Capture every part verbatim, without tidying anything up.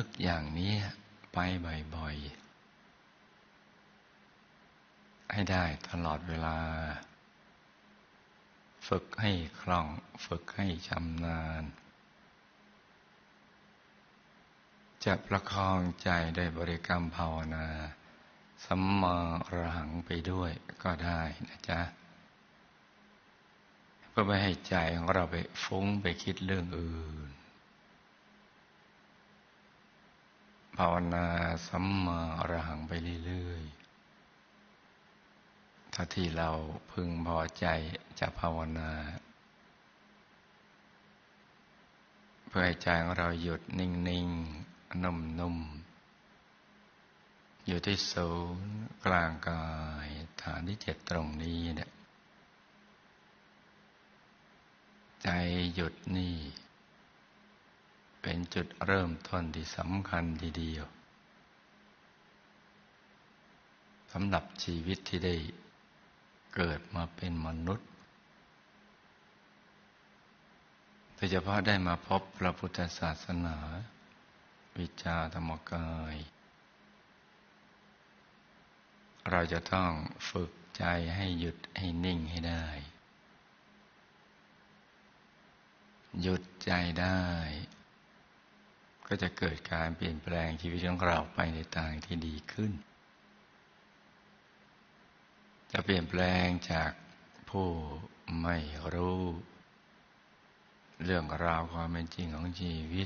ลึกอย่างนี้ไปบ่อยๆให้ได้ตลอดเวลาฝึกให้คล่องฝึกให้ชำนาญจะประคองใจด้วยบริกรรมภาวนาสัมมาอรหังไปด้วยก็ได้นะจ๊ะเพื่อไม่ให้ใจของเราไปฟุ้งไปคิดเรื่องอื่นภาวนาสัมมาอรหังไปเรื่อยๆถ้าที่เราพึงพอใจจะภาวนาเพื่อให้ใจของเราหยุดนิ่งๆนุ่มๆอยู่ที่ศูนย์กลางกายฐานที่เจ็ดตรงนี้เนี่ยใจหยุดนี่เป็นจุดเริ่มต้นที่สำคัญทีเดียวสำหรับชีวิตที่ได้เกิดมาเป็นมนุษย์โดยเฉพาะได้มาพบพระพุทธศาสนาวิชาธรรมกายเราจะต้องฝึกใจให้หยุดให้นิ่งให้ได้หยุดใจได้ก็จะเกิดการเปลี่ยนแปลงชีวิตของเราไปในทางที่ดีขึ้นจะเปลี่ยนแปลงจากผู้ไม่รู้เรื่องราวความเป็นจริงของชีวิต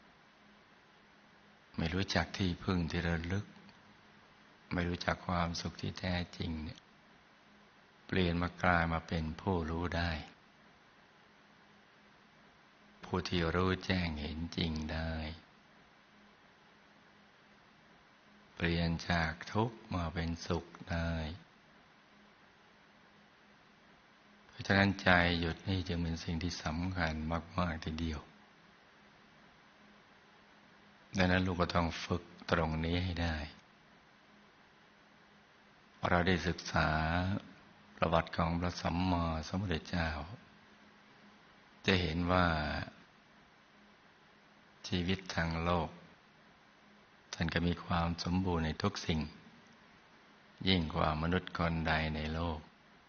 ไม่รู้จักที่พึ่งที่ระลึกไม่รู้จักความสุขที่แท้จริงเนี่ยเปลี่ยนมากลายมาเป็นผู้รู้ได้ผู้ที่รู้แจ้งเห็นจริงได้เปลี่ยนจากทุกข์มาเป็นสุขได้เพราะฉะนั้นใจหยุดนี่จึงเป็นสิ่งที่สำคัญมากๆทีเดียวดังนั้นลูกก็ต้องฝึกตรงนี้ให้ได้เราได้ศึกษาประวัติของพระสัมมาสัมพุทธเจ้าจะเห็นว่าชีวิตทางโลกท่านก็มีความสมบูรณ์ในทุกสิ่งยิ่งกว่ามนุษย์คนใดในโลก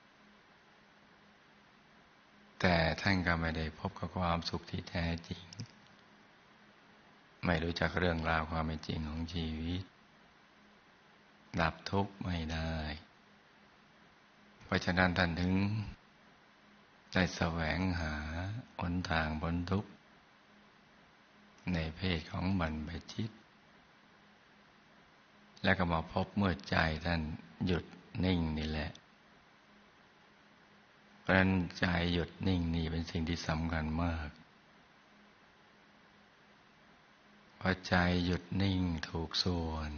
แต่ท่านก็ไม่ได้พบกับความสุขที่แท้จริงไม่รู้จักเรื่องราวความเป็นจริงของชีวิตดับทุกข์ไม่ได้เพราะฉะนั้นท่านถึงได้แสวงหาหนทางพ้นทุกข์ในเพศของบรรพชิตและก็มาพบเมื่อใจท่านหยุดนิ่งนี่แหละเพราะฉะนั้นใจหยุดนิ่งนี่เป็นสิ่งที่สำคัญมากพอใจหยุดนิ่งถูกส่วน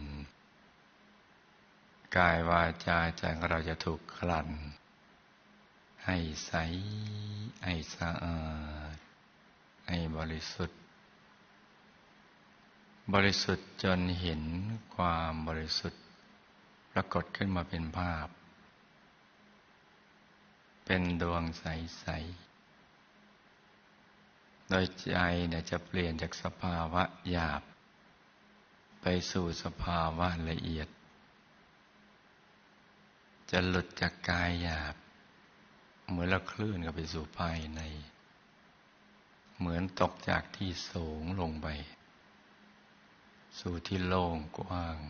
กายวาจาใจของเราจะถูกกลั่นให้ใสให้สะอาดให้บริสุทธิ์บริสุทธิ์จนเห็นความบริสุทธิ์ปรากฏขึ้นมาเป็นภาพเป็นดวงใสๆโดยใจเนี่ยจะเปลี่ยนจากสภาวะหยาบไปสู่สภาวะละเอียดจะหลุดจากกายหยาบเหมือนเราเคลื่อนเข้าไปสู่ภายในเหมือนตกจากที่สูงลงไปสู่ที่โล่งกว้าง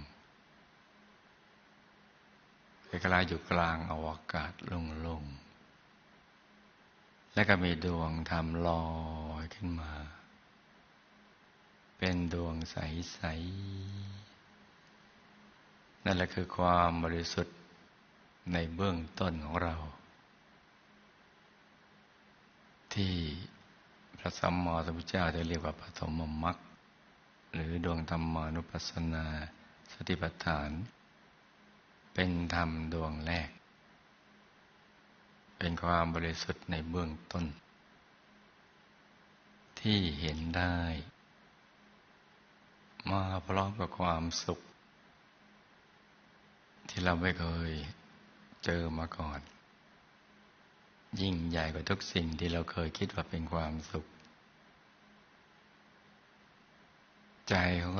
คล้ายๆอยู่กลางอวกาศโล่งๆและก็มีดวงธรรมลอยขึ้นมาเป็นดวงใสๆนั่นแหละคือความบริสุทธิ์ในเบื้องต้นของเราที่พระสัมมาสัมพุทธเจ้าได้เรียกว่าปฐมมรรคหรือดวงธรรมานุปัสสนาสติปัฏฐานเป็นธรรมดวงแรกเป็นความบริสุทธิ์ในเบื้องต้นที่เห็นได้มาพร้อมกับความสุขที่เราไม่เคยเจอมาก่อนยิ่งใหญ่กว่าทุกสิ่งที่เราเคยคิดว่าเป็นความสุขใจของ